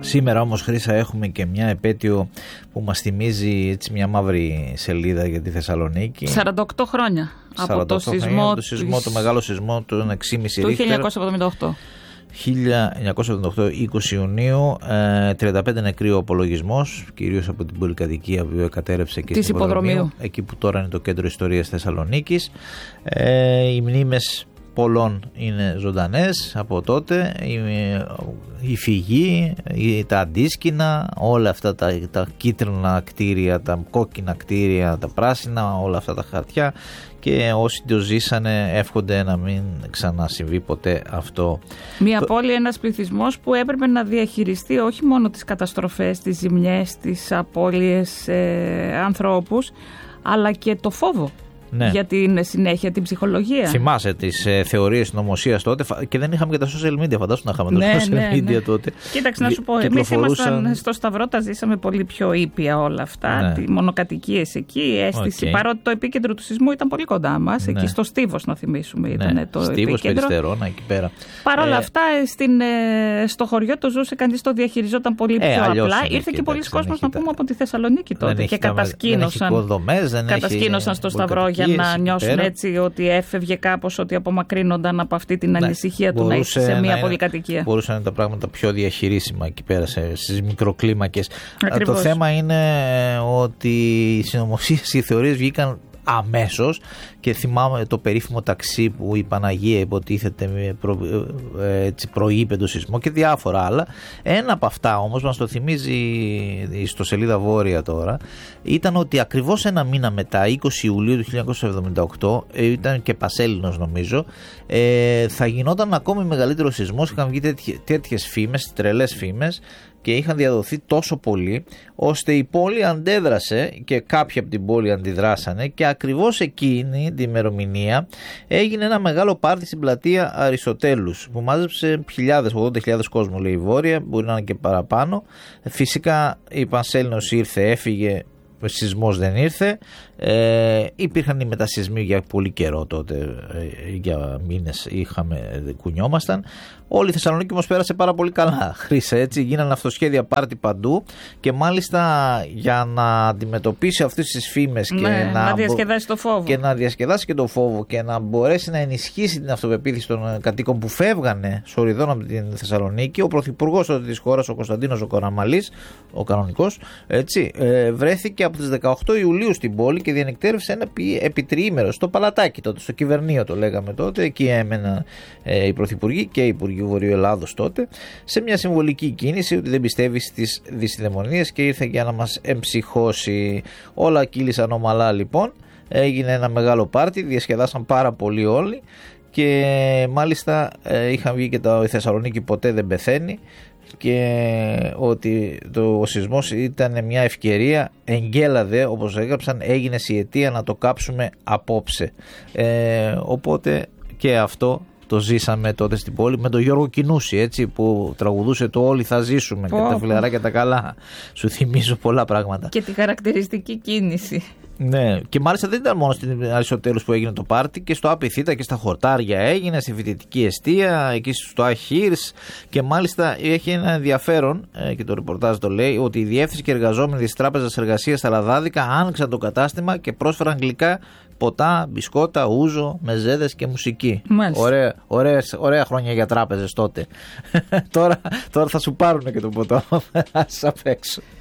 Σήμερα όμως, Χρύσα, έχουμε και μια επέτειο που μας θυμίζει έτσι μια μαύρη σελίδα για τη Θεσσαλονίκη. 48 χρόνια από το σεισμό, το μεγάλο σεισμό του 6,5 Ρίχτερ. Του 1978. 1978, 20 Ιουνίου, 35 νεκροί ο απολογισμός, κυρίως από την πολυκατοικία που κατέρευσε και στην Υποδρομίου, εκεί που τώρα είναι το κέντρο ιστορίας Θεσσαλονίκης. Οι μνήμες πολλών είναι ζωντανές από τότε, η φυγή, τα αντίσκηνα, όλα αυτά τα κίτρινα κτίρια, τα κόκκινα κτίρια, τα πράσινα, όλα αυτά τα χαρτιά, και όσοι το ζήσανε εύχονται να μην ξανασυμβεί ποτέ αυτό. Μια πόλη, ένας πληθυσμός που έπρεπε να διαχειριστεί όχι μόνο τις καταστροφές, τις ζημιές, τις απώλειες ανθρώπους, αλλά και το φόβο. Ναι. Για την συνέχεια, την ψυχολογία. Θυμάσαι τις θεωρίες συνωμοσίας τότε, και δεν είχαμε και τα social media, φαντάσου να είχαμε τα social media τότε. Κοίταξε να σου πω, εμείς ήμασταν στο Σταυρό, τα ζήσαμε πολύ πιο ήπια όλα αυτά. Ναι. Μονοκατοικίες εκεί, η αίσθηση, παρότι το επίκεντρο του σεισμού ήταν πολύ κοντά μας, ναι. Εκεί στο Στίβος, να θυμίσουμε, ήταν το Στίβος, επίκεντρο. Περιστερώνα, εκεί πέρα. Παρ' όλα αυτά, στο χωριό το ζούσε κανείς, το διαχειριζόταν πολύ πιο απλά. Ήρθε και πολλοί κόσμος, να πούμε, από τη Θεσσαλονίκη τότε και κατασκήνωσαν στο Σταυρό για να νιώσουν έτσι ότι έφευγε κάπως, ότι απομακρύνονταν από αυτή την ανησυχία του να είσαι σε μια πολυκατοικία. Μπορούσαν να είναι τα πράγματα πιο διαχειρίσιμα εκεί πέρα στις μικροκλίμακες. Το θέμα είναι ότι οι συνωμοσίες, οι θεωρίες βγήκαν αμέσως, και θυμάμαι το περίφημο ταξί που η Παναγία υποτίθεται προείπε το σεισμό και διάφορα άλλα. Ένα από αυτά όμως μας το θυμίζει στο Σελίδα Βόρεια τώρα, ήταν ότι ακριβώς ένα μήνα μετά, 20 Ιουλίου του 1978, ήταν και Πασέλινος νομίζω, θα γινόταν ακόμη μεγαλύτερο σεισμός. Είχαν βγει τέτοιες φήμες, τρελές φήμες, και είχαν διαδοθεί τόσο πολύ, ώστε η πόλη αντέδρασε και κάποιοι από την πόλη αντιδράσανε, και ακριβώς εκείνη την ημερομηνία έγινε ένα μεγάλο πάρτι στην πλατεία Αριστοτέλους που μάζεψε χιλιάδες, 80.000 κόσμο, λέει η Βόρεια, μπορεί να είναι και παραπάνω. Φυσικά η Πανσέλινος ήρθε, έφυγε, ο σεισμός δεν ήρθε. Υπήρχαν οι μετασεισμοί για πολύ καιρό τότε, για μήνες κουνιόμασταν. Όλη η Θεσσαλονίκη όμως πέρασε πάρα πολύ καλά, Χρύσα, έτσι, γίνανε αυτοσχέδια πάρτι παντού, και μάλιστα για να αντιμετωπίσει αυτές τις φήμες και να διασκεδάσει το φόβο. Και να διασκεδάσει και το φόβο και να μπορέσει να ενισχύσει την αυτοπεποίθηση των κατοίκων που φεύγανε σοριδών από την Θεσσαλονίκη, ο πρωθυπουργός της χώρας, ο Κωνσταντίνος ο Κοραμαλής, ο κανονικός, έτσι, βρέθηκε από τις 18 Ιουλίου στην πόλη και διανυκτέρευσε ένα επιτριήμερο στο Παλατάκι τότε, στο Κυβερνείο το λέγαμε τότε. Εκεί έμεναν οι πρωθυπουργοί και οι υπουργοί Βορείου Ελλάδος τότε, σε μια συμβολική κίνηση ότι δεν πιστεύει στις δυσιδαιμονίες και ήρθε για να μας εμψυχώσει. Όλα κύλησαν ομαλά λοιπόν, έγινε ένα μεγάλο πάρτι, διασκεδάσαν πάρα πολύ όλοι, και μάλιστα είχαν βγει και η Θεσσαλονίκη ποτέ δεν πεθαίνει, και ότι ο σεισμός ήταν μια ευκαιρία, εγγέλαδε όπως έγραψαν, έγινε η αιτία να το κάψουμε απόψε. Οπότε και αυτό το ζήσαμε τότε στην πόλη με τον Γιώργο Κινούση, έτσι, που τραγουδούσε το «Όλοι θα ζήσουμε» και τα φιλαράκια τα καλά. Σου θυμίζω πολλά πράγματα. Και τη χαρακτηριστική κίνηση. Ναι, και μάλιστα δεν ήταν μόνο στην Αριστοτέλους που έγινε το πάρτι, και στο Απιθύτα και στα Χορτάρια έγινε, στη φοιτητική εστία, εκεί στο Αχύρς, και μάλιστα έχει ένα ενδιαφέρον, και το ρεπορτάζ το λέει, ότι η διεύθυνση και εργαζόμενοι της Τράπεζας Εργασίας στα Λαδάδικα άνοιξαν το κατάστημα και πρόσφεραν γλυκά, ποτά, μπισκότα, ούζο, μεζέδες και μουσική. Ωραία χρόνια για τράπεζες τότε. Τώρα θα σου πάρουν και το ποτό απ' έξω.